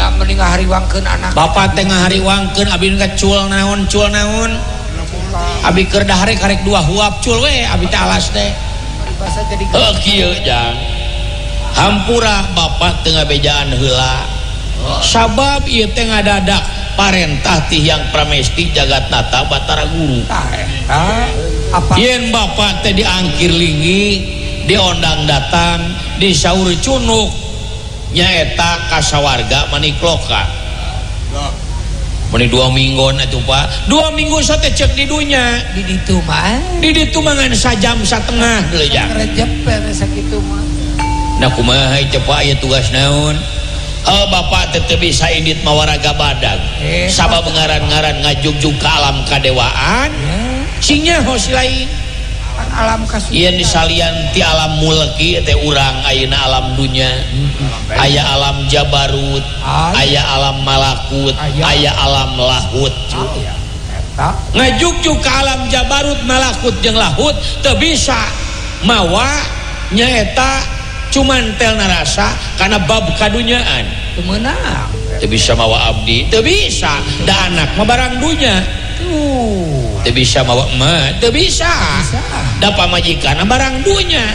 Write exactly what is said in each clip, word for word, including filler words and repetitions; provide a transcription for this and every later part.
heula mending ngahariwangkeun anak. Bapak teh ngahariwangkeun abi ngecul naon cul naon. Abi keur dahare karek dua huap cul we abi teh alas teh. Basa jadi heuh kieu jang. Hampura bapak teu ngabejaan heula. Sabab ieu teh ngadadak parentah ti Hyang Pramesti Jagatnata Batara Guru. Tah eta apa? Yen bapak teh diangkir linggi, diondang datang, disaur cunuk nyaeta kasawarga manikloka. Meni dua minggon atuh Pak. Dua minggu sate cek di dunya. Di ditu mah. Di ditu mangan sajam satengah deui jang. Rejep beres sakitu mah. Nah kumaha ieu Pak aya tugas naon? Oh, bapak tetep bisa indit mawaraga badag. Eh, sabab ngaran-ngaran ngajugjug ka alam kadewaan. Yeah. Singnya hos lain. Kan alam kasuci. Ieun disalian ti alam mulki teh urang ayeuna alam dunya. Mm-hmm. Aya alam jabarut, Ay. aya alam malakut, Ay. aya alam lahut. Oh, ya. Eta ngajugjug ka alam jabarut, malakut jeung lahut teu bisa mawa nyaeta cuman tel narasa karena bab kadunyaan teu meunang teu bisa mawa abdi teu bisa da anak mah barang dunya tuh teu bisa mawa emak teu bisa da pamajikan barang dunya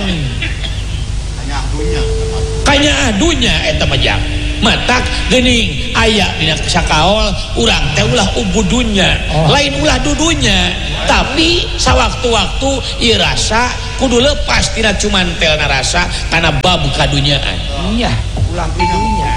kanya dunya kanya dunya eta mah jang matak geuning aya dina sakaol urang teh ulah ubud dunya oh. lain ulah dudunya tapi sawaktu-waktu ieu rasa kudu lepas tina cuman tel narasa karena bab kadunyaan. Iya, ulang dunya.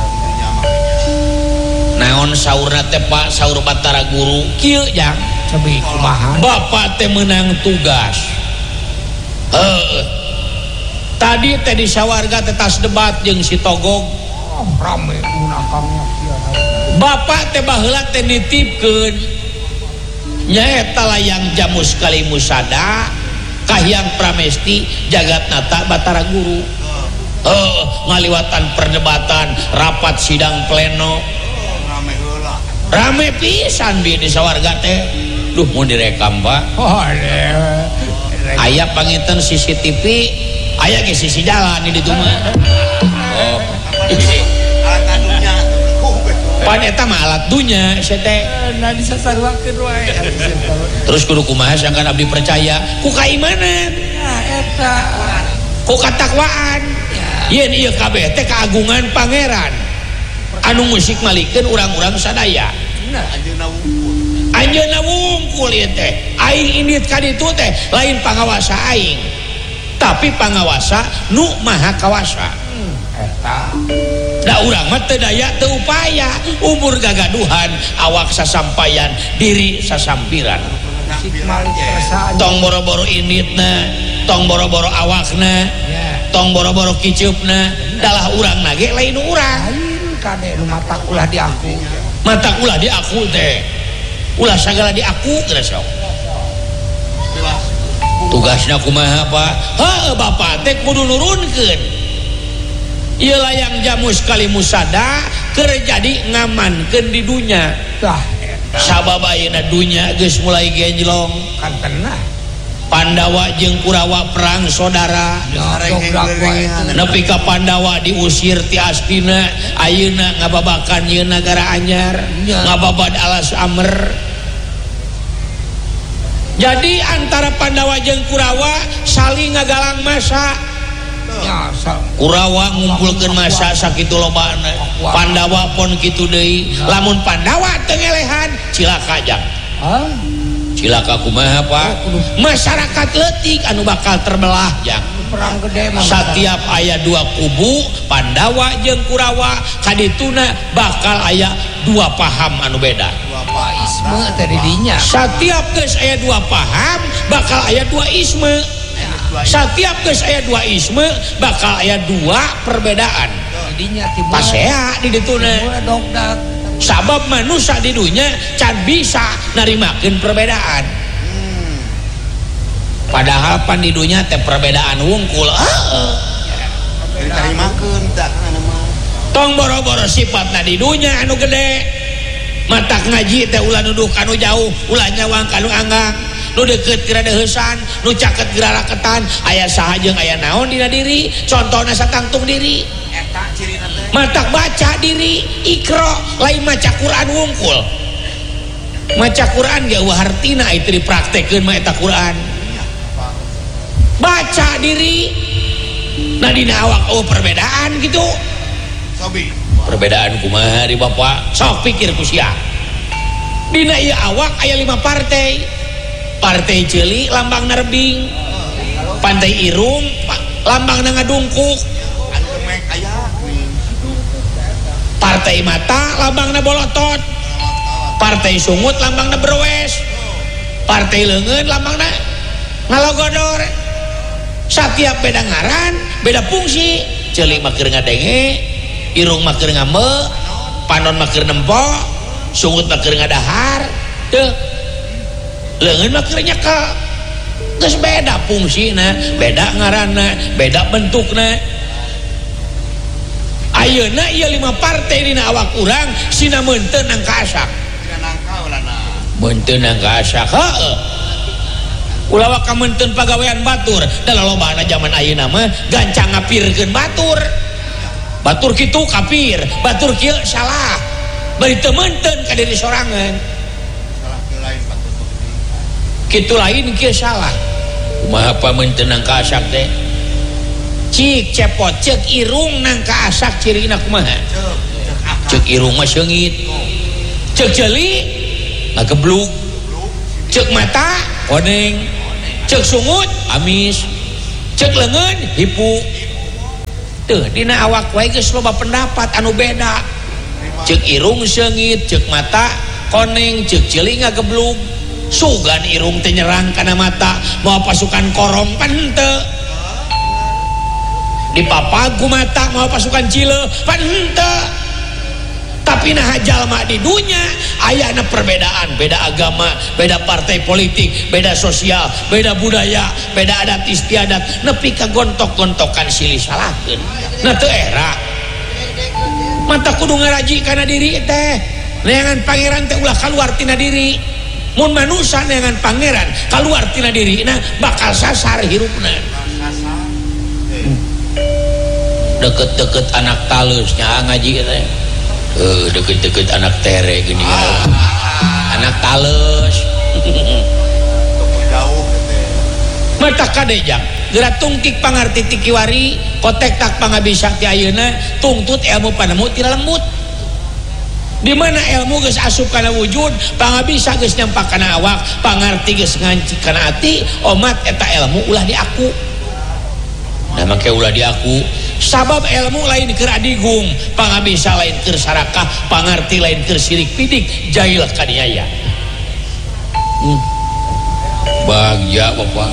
Naon saurna teh Pak saur Batara Guru kieu jang cebi kumaha bapak teh menang tugas. Heuh. Tadi teh di sawarga teh tas debat jeung si Togog. Oh, rame munakangnya kieu. Bapak teh baheula teh nitipkeun nyaeta layang jamus kali musada ka Hyang Pramesti Jagatnata Batara Guru. Oh, ngaliwatan perdebatan rapat sidang pleno. Rame heula. Rame pisan bi di sawarga teh. Duh mau direkam Pak. Oh, aya panginten C C T V, aya ge sisi jalan di ditu mah. Oh. Alat adunya. Pan eta mah alat dunya sia teh. Nah disasaruakeun wae. Terus kudu kumaha sangkan abdi percaya ku kaimanan. Nah eta ku katakwaan. Yen ieu kabeh teh kaagungan pangeran. Anu musik malikeun urang-urang sadaya. Nah, anjeunna wungkul. Anjeunna wungkul ieu teh. Aing indit ka ditu teh lain pangawasa aing. Tapi pangawasa nu maha kawasa. Hmm, eta da urang mah teu daya teu upaya umur gagaduhan awak sasampayan diri sasampiran tong boro-boro inditna tong boro-boro awakna tong boro-boro kiceupna dalah urang nage lain urang lain kade nu mata ulah di aku mata ulah di aku teh ulah sagala di aku geus sok tugasna kumaha Pak heuh bapak teh kudu nurunkeun ieu layang jamus kali musada keur jadi ngamankeun di dunya. Tah sabab ayeuna dunya geus mulai genjlong kan tenah. Pandawa jeung Kurawa perang saudara. Nepi ka Pandawa diusir ti Astina, ayeuna ngababakan ieu nagara anyar, ngababad alas amer. Jadi antara Pandawa jeung Kurawa saling ngagalang masa. Ya, Kurawa ngumpulkeun masa sakitu lobana. Pandawa pon kitu deui. Lamun Pandawa teu ngelehan cilaka jang. Hah? Cilaka kumaha Pak? Masyarakat leutik anu bakal terbelah jang. Perang gede mah. Satiap aya dua kubu Pandawa jeung Kurawa kadituna bakal aya dua paham anu beda. Dua isme teh di dinya. Satiap geus aya dua paham bakal aya dua isme. Setiap geus aya dua isme bakal aya dua perbedaan. Didinya tiba pasea di dituna. Sabab manusia di dunya can bisa narimakeun perbedaan. Hmm. Padahal pan di dunya teh perbedaan wungkul. Heeh. Ditarimakeun tah kana mah. Tong boro-boro sifatna di dunya anu gede. Matak ngaji teh ulah nuduh kanu jauh, ulah nyawang kanu anggang. Nu deket kira deheusan, nu caket kira raketan, aya saha jeung aya naon dina diri, contohna satangtung diri. Eta cirina teh. matak baca diri ikro lain maca Quran wungkul maca Quran ge hartina itu dipraktekeun mah eta Quran baca diri nah dina awak oh perbedaan gitu Sobi perbedaan kumaha di bapak sok pikir ku sia dina ieu awak aya lima partai partai ceuli lambang nerbing pantai irung lambang ngadungkuk antemek aya partai mata lambang na bolotot partai sungut lambang na berwes partai leungeun lambang na ngalogodor setiap beda ngaran beda fungsi ceuli mah keur ngadenge irung mah keur ngame panon mah keur nempo sungut mah keur ngadahar teu leungeun mah keur nyekel geus beda fungsina beda ngaranna beda bentukna ayeuna ieu lima partai dina awak urang sina meunteun nang kaasak meunteun nang kaasak heueuh ulah waka meunteun pagawean batur da lolobana zaman ayeuna mah gancang ngapirkeun batur batur kitu kafir batur kieu salah bari teu meunteun ka diri sorangan kitu lain kieu salah kumaha pameunteun nang kaasak teh cik cepot ceuk irung nang kaasak cirina kumaha ceuk irung mah seungit ceuk ceuli ngageblug ceuk mata koneng ceuk sungut amis ceuk leungeun hipu teu dina awak wae geus loba pendapat anu beda ceuk irung seungit ceuk mata koneng ceuk ceuli ngageblug sugan irung teh nyerang kana mata mau pasukan korong pan henteu dipapag ku mata mau pasukan cileu pan henteu tapi nah jalma di dunya ayana perbedaan beda agama beda partai politik beda sosial beda budaya beda adat istiadat nepi ka gontok-gontokan silih salahkeun nah teu era mata kudu ngaraji kana diri teh neangan pangeran teh ulah kaluar tina diri mun manusia neangan pangeran kaluar tina diri nah bakal sasar hirupna deket-deket anak talusnya ngaji teh Uh, deket-deket anak tere gini ah. Anak talus jauh mata kadejang gerak tungkik pangarti tikiwari kotek tak pangabisa ti ayeuna tungtut ilmu panemu ti lembut di mana ilmu geus asup kana wujud pangabisa geus nyampak kana awak pangarti geus nganci kana ati omat eta ilmu ulah diaku nah make ulah diaku sabab ilmu lain keur adigung pangabisa lain keur sarakah pangarti lain keur sirik pidik jahil kaniaya hmm. bagja bapak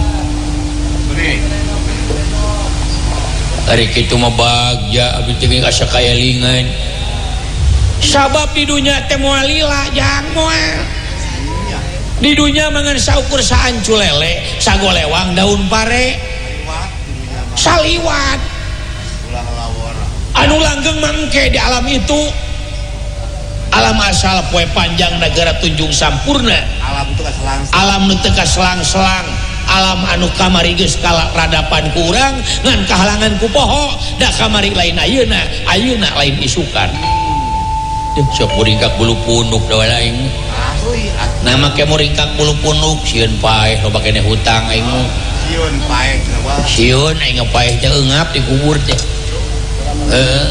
hari kitu mah bagja abdi teu asa kaelingan sabab di dunya teh moal lila jang moal di dunya mangan saukur saancu lele sagolewang daun pare saliwat anu langgeng mangke di alam itu alam asal poe panjang negara tunjung sampurna alam itu kaselang alam nu teu kaselang-selang alam anu kamari geus kaladapan ku urang ngan kahalangan ku poho da kamari lain ayeuna ayeuna lain isukan deuh sok muringkak bulu punduk da aing nah make muringkak bulu punduk sieun paeh loba keneh hutang aing mah sieun paeh sieun aing paeh teh eungap di kubur teh heeh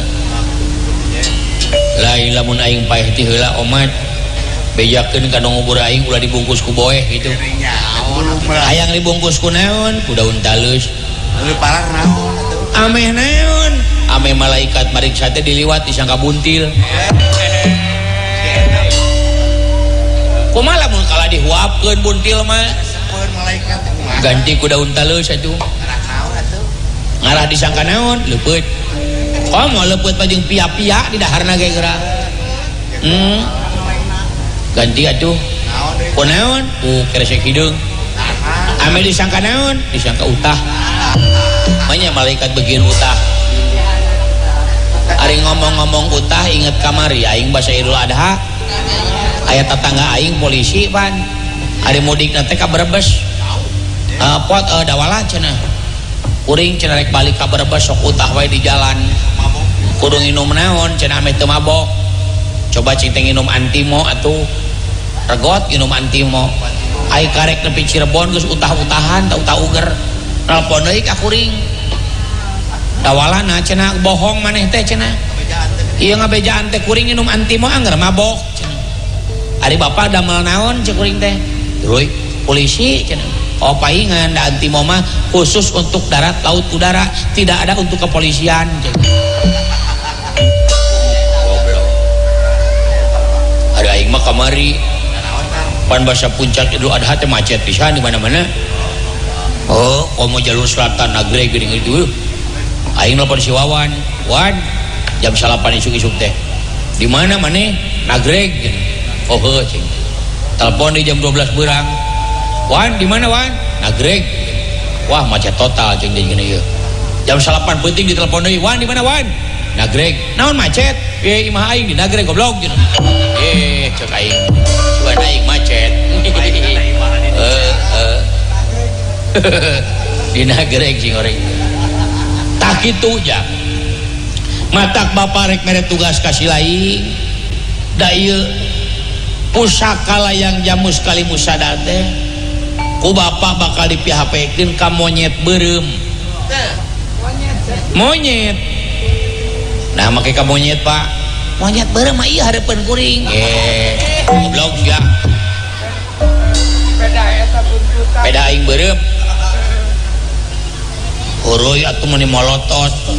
lain lamun aing paeh ti heula omat bejakeun kana ngubur aing ulah dibungkus ku boeh gitu hayang dibungkus ku naon ku daun talus leuwih parah naon ameh naon ameh malaikat mariksa teh diliwat disangka buntil kumaha lamun kala dihuapkeun buntil mah sapeun malaikat ganti ku daun talus atuh ngarah disangka naon leupeut oh mau leupeut pajeng pia-pia di daharna ge geura hmm ganti atuh ku naon ku kresek hideung ame disangka naon disangka utah manya malaikat begieun utah ari ngomong-ngomong utah inget kamari aing basa Idul Adha aya tetangga aing polisi pan ari mudik nanti ka Brebes uh, pot uh, dawala cenah kuring cenah rek balik ka Brebes sok utah wae di jalan kudu nginum naon cenah ame teu mabok coba cing teh nginum antimo atuh regot nginum antimo ai karek nepi Cirebon geus utah-utahan tau tau uger nelpon deui ka kuring dawalana cenah bohong maneh teh cenah ieu ngabejaan teh kuring nginum antimo anger mabok cenah ari bapak damel naon cek kuring teh Ruy polisi cenah oh paingan da antimo mah khusus untuk darat laut udara tidak ada untuk kepolisian cenah ada aing mah kamari pan basa puncak Idul Adha teh macet pisan di mana-mana oh komo jalur selatan Nagreg geuning itu aing nelpon si Wawan Wan jam salapan isuk-isuk teh di mana maneh Nagreg oh heuh cing telepon di jam dua belas beurang Wan di mana Wan Nagreg wah macet total cing deui gini ieu jam salapan penting ditelepon deui Wan di mana Wan Nagreg naon macet eh imah aing di Nagreg goblok gitu eh cek aing cuan aing macet eh eh di Nagreg cing oreng tak kitu ja matak bapak rek mere tugas kasih lain da ieu pusaka layang jamu sekali musada teh ku bapak bakal di P H P-keun ka monyet beureum monyet nah make ka monyet pak monyet beureum mah ieu hareupeun kuring eh goblok sia Peda eta buntutan. peda aing beureum heureui atuh meuni molotos